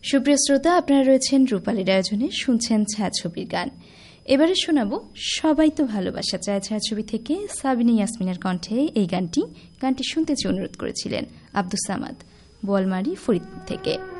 সুপ্রিয় শ্রোতা, আপনারা রয়েছেন রূপালীর আয়োজনে, শুনছেন ছায়াছবির গান। এবারে শোনাব সবাই তো ভালোবাসা চায় ছায়াছবি থেকে সাবিনা ইয়াসমিনের কণ্ঠে এই গানটি শুনতে চেয়ে অনুরোধ করেছিলেন আব্দুস সামাদ, বোয়ালমারী, ফরিদপুর থেকে।